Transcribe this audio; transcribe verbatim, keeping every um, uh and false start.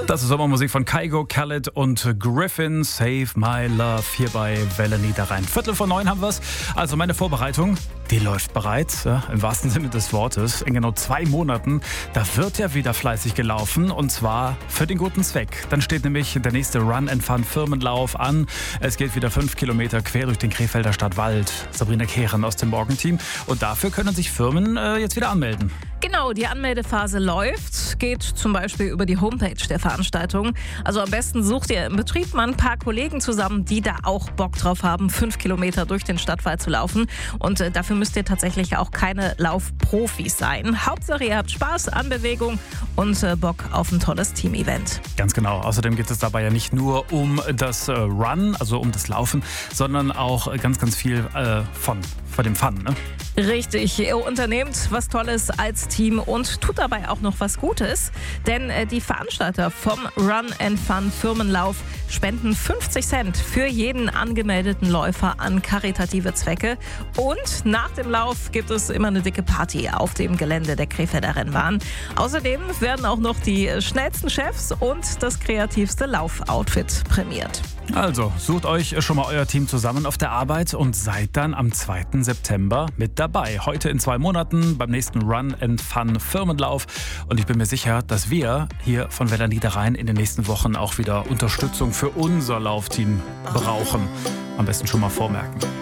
Das ist Sommermusik von Kygo, Khaled und Griffin. Save My Love hier bei Welle Niederrhein. Viertel vor neun haben wir's. Also meine Vorbereitung, die läuft bereits, ja, im wahrsten Sinne des Wortes. In genau zwei Monaten, da wird ja wieder fleißig gelaufen und zwar für den guten Zweck. Dann steht nämlich der nächste Run and Fun Firmenlauf an. Es geht wieder fünf Kilometer quer durch den Krefelder Stadtwald. Sabrina Kehren aus dem Morgenteam. Und dafür können sich Firmen äh, jetzt wieder anmelden. Genau, die Anmeldephase läuft, geht zum Beispiel über die Homepage der Veranstaltung. Also am besten sucht ihr im Betrieb mal ein paar Kollegen zusammen, die da auch Bock drauf haben, fünf Kilometer durch den Stadtwald zu laufen. Und äh, dafür müsst ihr tatsächlich auch keine Laufprofis sein. Hauptsache, ihr habt Spaß an Bewegung und äh, Bock auf ein tolles Team-Event. Ganz genau. Außerdem geht es dabei ja nicht nur um das äh, Run, also um das Laufen, sondern auch ganz, ganz viel äh, von, von dem Fun, ne? Richtig, ihr unternehmt was Tolles als Team und tut dabei auch noch was Gutes, denn äh, die Veranstalter vom Run and Fun Firmenlauf spenden fünfzig Cent für jeden angemeldeten Läufer an karitative Zwecke und nach dem Lauf gibt es immer eine dicke Party auf dem Gelände der Krefelder Rennbahn. Außerdem werden auch noch die schnellsten Chefs und das kreativste Laufoutfit prämiert. Also, sucht euch schon mal euer Team zusammen auf der Arbeit und seid dann am zweiten September mit dabei. Heute in zwei Monaten beim nächsten Run and Fun Firmenlauf. Und ich bin mir sicher, dass wir hier von Welle Niederrhein in den nächsten Wochen auch wieder Unterstützung für unser Laufteam brauchen. Am besten schon mal vormerken.